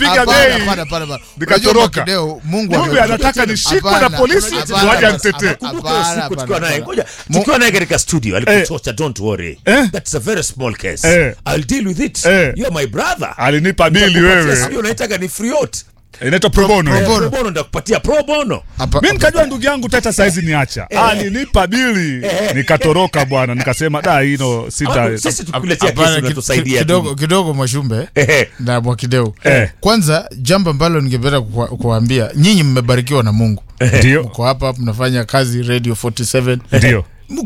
nikapiga bei. Nikatoroka. Mungu anataka nishikwe na polisi waje anitete. Tukiwa naye katika studio alikutocha, don't worry. That's a very small case. I'll deal with it. You're my brother. Alinipa bili wewe. Sio unaitaka ni free out. Inaitwa pro bono. Pro bono ndakupatia pro bono. Mimi nikajua ndugu yangu tata saizi niacha. Alinipa bili nikatoroka bwana, nikasema da hino sita. Sisi tukuletea kesi unatusaidia kidogo Mwashumbe na Mwakideu. Kwanza jambo ambalo ningependa kuwaambia, nyinyi mmebarikiwa na Mungu. Ndio. Mko hapa mnafanya kazi Radio 47. Ndio.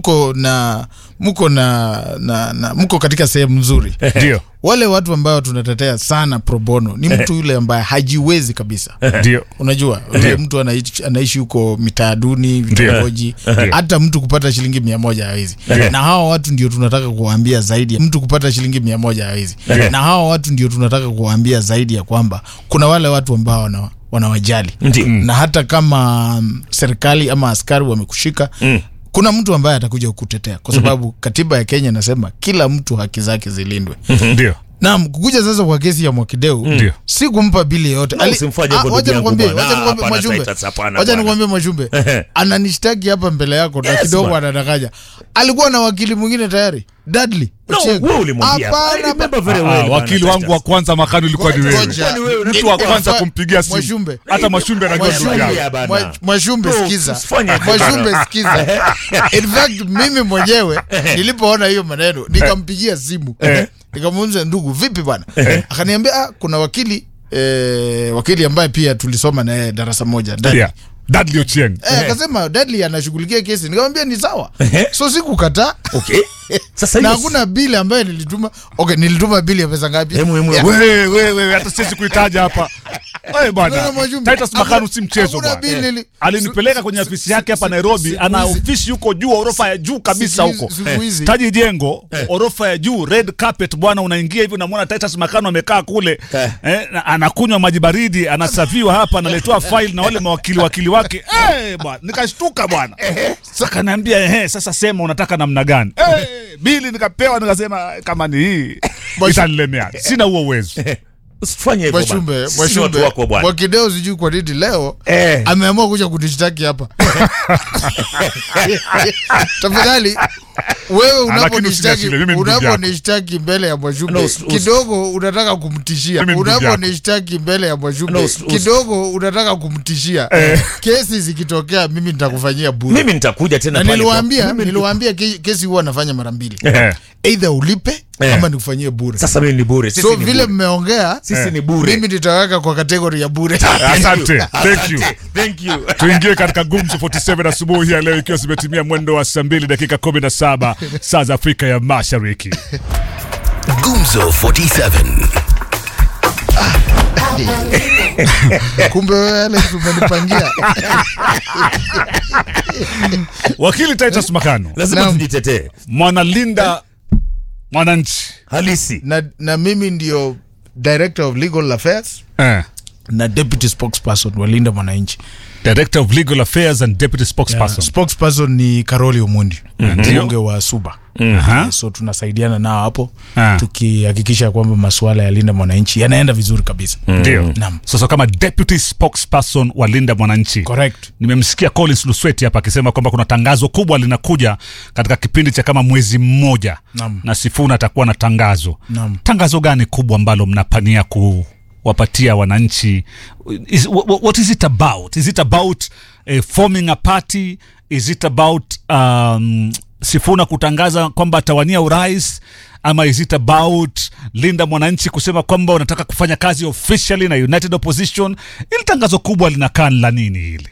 Mko katika sehemu nzuri. Ndio. Wale watu ambao tunatetea sana pro bono ni mtu yule ambaye hajiwezi kabisa. Ndio. Unajua, yule mtu anaishi huko mitaaduni, vitongoji, hata mtu kupata shilingi 100 hawezi. Na hao watu ndio tunataka kuwaambia zaidi. Mtu kupata shilingi 100 hawezi. Na hao watu ndio tunataka kuwaambia zaidi ya kwamba kuna wale watu ambao wanawajali. Na hata kama serikali ama askari wamekushika, kuna mtu ambaye atakuja kukutetea kwa sababu katiba ya Kenya inasema kila mtu haki zake zilindwe. Ndio. Naam, kukuja sasa kwa kesi ya Mwakideu, si kumpa bili yote. Wacha nikwambie Mwashumbe, ananishtaki hapa mbele yako na kidogo anadanganya. Alikuwa na wakili mwingine tayari, Dudley. Wewe ulimwambia. Wakili wangu wa kwanza makani ulikuwa ni wewe. Mtu wa kwanza kumpigia simu. Hata Mwashumbe anajua ndugu yangu. Mwashumbe sikiza. In fact mimi mwenyewe nilipoona hiyo maneno nikampigia simu. Nikamuuliza, ndugu vipi bwana? Akaniambia kuna wakili ambaye pia tulisoma naye darasa moja, Dudley Ochieng. Akasema Dudley anashughulikia kesi. Nikamwambia ni sawa. So sikukataa. Okay. Sasa na hakuna bili ambaye nilituma. Okay, nilituma bili ya pesa ngapi? Wewe hata sisi kuitaja hapa. Wewe bwana. Titus Makanu si mchezo bwana. Alinipeleka kwenye ofisi yake hapa Nairobi. Ana ofisi huko juu, orofa ya juu kabisa huko. Taji jengo, orofa ya juu, red carpet bwana, unaingia hivi unamwona Titus Makanu amekaa kule. Anakunywa maji baridi, anasafiwa hapa, analetoa file na wale mawakili wake. Bwana, nikashtuka bwana. Sasa kaniambia sasa sema unataka namna gani? Bili nikapewa, nikasema kama ni hii itanilemea. Sina huo uwezo. Usifanye hivyo bwana. Mwashumbe wako bwana. Mwakideu sijui kwa nini leo ameamua kuja kunishtaki hapa. Tafadhali wewe unaponishtaki mbele ya Mwashumbe kidogo unataka kumtishia. Unaponishtaki mbele ya Mwashumbe kidogo unataka kumtishia. Kesi zikitokea mimi nitakufanyia bure. Mimi nitakuja tena pale. Niliwaambia kesi huwa nafanya mara mbili. Either ulipe ama nikufanyie bure. Sasa mimi ni bure. Sisi so vile mmeongea sisi ni bure. Mimi nitaweka kwa kategori ya bure. Asante. Thank you. you. Tuingie katika Gumzo 47 asubuhi ya leo ikiwa zimetimia mwendo wa saa 2 dakika 17 saa za Afrika ya Mashariki. Gumzo 47. Kumbe wewe Alex umenipangia. Wakili Titus Makanu, lazima tujitetee. Mwanalinda mwananchi halisi. Na mimi ndio Director of Legal Affairs na Deputy Spokesperson wa Linda Mwananchi. Director of Legal Affairs and Deputy Spokesperson. Spokesperson ni Karoli Omondi, mbunge wa Suba. So tunasaidiana nao hapo tukihakikisha kwamba masuala ya Linda Mwananchi yanaenda vizuri kabisa. Ndio. Sasa kama Deputy Spokesperson wa Linda Mwananchi. Correct. Nimemsikia Collins Lusweti hapa akisema kwamba kuna tangazo kubwa linakuja katika kipindi cha kama mwezi mmoja. Na Sifuna atakuwa na tangazo. Tangazo gani kubwa ambalo mnapania kuwapatia wananchi? What is it about? Is it about forming a party? Is it about Sifuna kutangaza kwamba atawania urais, ama is it about Linda Mwananchi kusema kwamba wanataka kufanya kazi officially na United Opposition? Ili tangazo kubwa linakaa la nini hili?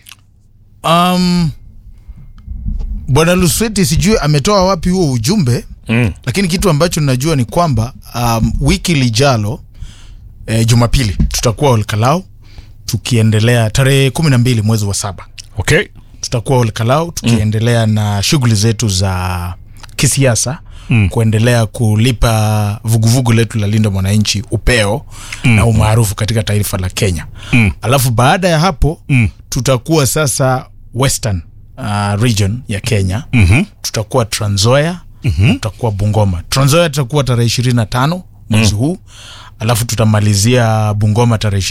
Bwana Lusweti sijui ametoa wapi huo ujumbe, lakini kitu ambacho ninajua ni kwamba wiki lijalo Jumapili tutakuwa Olkalau tukiendelea tarehe 12 mwezi wa 7. Okay. Tutakuwa Olkalau tukiendelea na shughuli zetu za kisiasa, kuendelea kulipa vuguvugu letu la Linda Mwananchi upeo na umaarufu katika taifa la Kenya. Alafu baada ya hapo tutakuwa sasa Western region ya Kenya. Tutakuwa Trans Nzoia, tutakuwa Bungoma. Trans Nzoia tutakuwa tarehe 25 mwezi huu. Alafu tutamalizia Bungoma tarehe